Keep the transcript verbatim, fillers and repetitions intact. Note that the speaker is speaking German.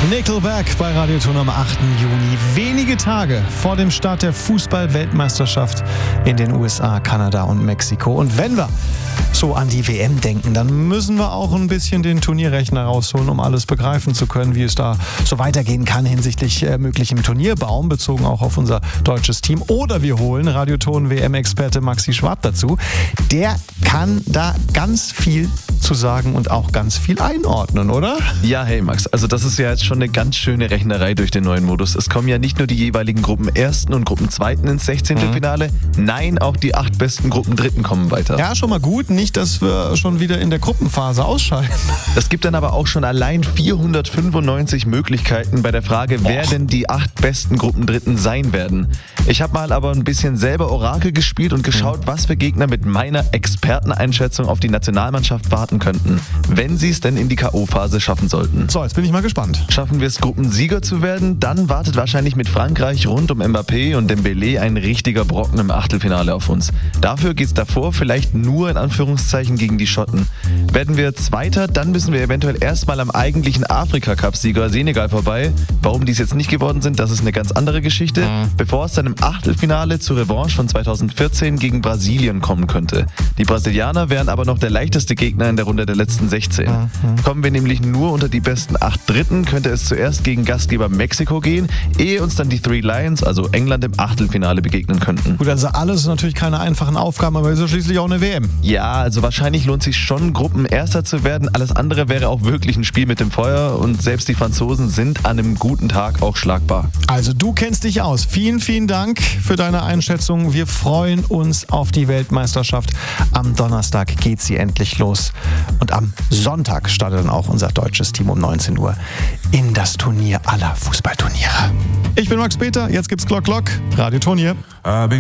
Nickelback bei Radioton am achten Juni. Wenige Tage vor dem Start der Fußball-Weltmeisterschaft in den U S A, Kanada und Mexiko. Und wenn wir so an die W M denken, dann müssen wir auch ein bisschen den Turnierrechner rausholen, um alles begreifen zu können, wie es da so weitergehen kann hinsichtlich äh, möglichem Turnierbaum, bezogen auch auf unser deutsches Team. Oder wir holen Radioton-W M-Experte Maxi Schwab dazu. Der kann da ganz viel zu sagen und auch ganz viel einordnen, oder? Ja, hey Max, also das ist ja jetzt schon eine ganz schöne Rechnerei durch den neuen Modus. Es kommen ja nicht nur die jeweiligen Gruppenersten und Gruppenzweiten ins Sechzehntelfinale, mhm. nein, auch die acht besten Gruppendritten kommen weiter. Ja, schon mal gut, nicht, dass wir schon wieder in der Gruppenphase ausscheiden. Es gibt dann aber auch schon allein vierhundertfünfundneunzig Möglichkeiten bei der Frage, wer Och. denn die acht besten Gruppendritten sein werden. Ich habe mal aber ein bisschen selber Orakel gespielt und geschaut, mhm. was für Gegner mit meiner Experteneinschätzung auf die Nationalmannschaft warten könnten, wenn sie es denn in die K O-Phase schaffen sollten. So, jetzt bin ich mal gespannt. Schaffen wir es, Gruppensieger zu werden, dann wartet wahrscheinlich mit Frankreich rund um Mbappé und Dembélé ein richtiger Brocken im Achtelfinale auf uns. Dafür geht's davor vielleicht nur in Anführungszeichen gegen die Schotten. Werden wir Zweiter, dann müssen wir eventuell erstmal am eigentlichen Afrika-Cup-Sieger Senegal vorbei. Warum die es jetzt nicht geworden sind, das ist eine ganz andere Geschichte. Mhm. Bevor es dann im Achtelfinale zur Revanche von zweitausendvierzehn gegen Brasilien kommen könnte. Die Brasilianer wären aber noch der leichteste Gegner in der Runde der letzten sechzehn. Mhm. Kommen wir nämlich nur unter die besten acht Dritten, könnte es zuerst gegen Gastgeber Mexiko gehen, ehe uns dann die Three Lions, also England, im Achtelfinale begegnen könnten. Gut, also alles ist natürlich keine einfachen Aufgaben, aber es ist ja schließlich auch eine W M. Ja, also wahrscheinlich lohnt sich schon, Gruppenerster zu werden. Alles andere wäre auch wirklich ein Spiel mit dem Feuer und selbst die Franzosen sind an einem guten Tag auch schlagbar. Also du kennst dich aus. Vielen, vielen Dank für deine Einschätzung. Wir freuen uns auf die Weltmeisterschaft. Am Donnerstag geht sie endlich los. Und am Sonntag startet dann auch unser deutsches Team um neunzehn Uhr in das Turnier aller Fußballturniere. Ich bin Max Peter, jetzt gibt's Glock Glock, Radioton hier.